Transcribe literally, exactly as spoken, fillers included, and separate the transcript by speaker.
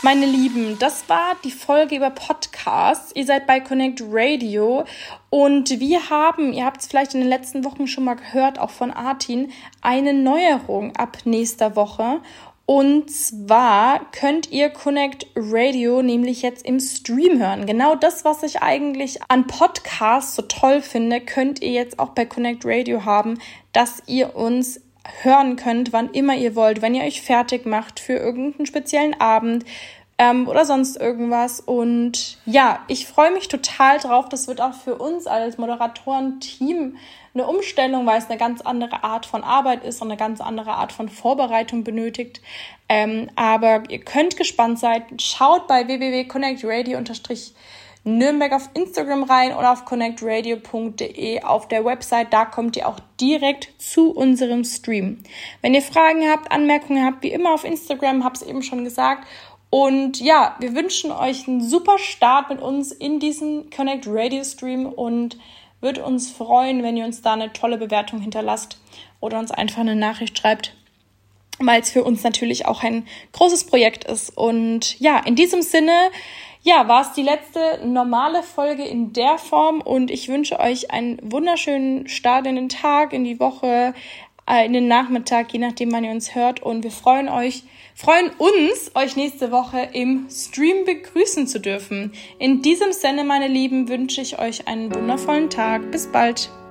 Speaker 1: Meine Lieben, das war die Folge über Podcasts. Ihr seid bei Connect Radio und wir haben, ihr habt es vielleicht in den letzten Wochen schon mal gehört, auch von Artin, eine Neuerung ab nächster Woche. Und zwar könnt ihr Connect Radio nämlich jetzt im Stream hören. Genau das, was ich eigentlich an Podcasts so toll finde, könnt ihr jetzt auch bei Connect Radio haben, dass ihr uns hören könnt, wann immer ihr wollt, wenn ihr euch fertig macht für irgendeinen speziellen Abend ähm, oder sonst irgendwas. Und ja, ich freue mich total drauf. Das wird auch für uns als Moderatoren-Team eine Umstellung, weil es eine ganz andere Art von Arbeit ist und eine ganz andere Art von Vorbereitung benötigt. Ähm, aber ihr könnt gespannt sein. Schaut bei w w w punkt connect radio Nürnberg auf Instagram rein oder auf connect radio punkt de auf der Website. Da kommt ihr auch direkt zu unserem Stream. Wenn ihr Fragen habt, Anmerkungen habt, wie immer auf Instagram, hab's eben schon gesagt. Und ja, wir wünschen euch einen super Start mit uns in diesen Connect Radio Stream und würde uns freuen, wenn ihr uns da eine tolle Bewertung hinterlasst oder uns einfach eine Nachricht schreibt, weil es für uns natürlich auch ein großes Projekt ist. Und ja, in diesem Sinne, ja, war es die letzte normale Folge in der Form und ich wünsche euch einen wunderschönen Start in den Tag, in die Woche, äh, in den Nachmittag, je nachdem, wann ihr uns hört. Und wir freuen euch, freuen uns, euch nächste Woche im Stream begrüßen zu dürfen. In diesem Sinne, meine Lieben, wünsche ich euch einen wundervollen Tag. Bis bald.